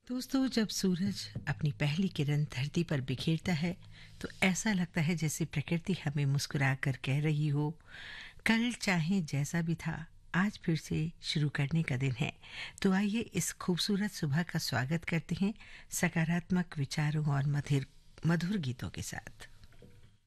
दोस्तों, जब सूरज अपनी पहली किरण धरती पर बिखेरता है तो ऐसा लगता है जैसे प्रकृति हमें मुस्कुरा कर कह रही हो, कल चाहे जैसा भी था, आज फिर से शुरू करने का दिन है। तो आइए इस खूबसूरत सुबह का स्वागत करते हैं सकारात्मक विचारों और मधुर मधुर गीतों के साथ।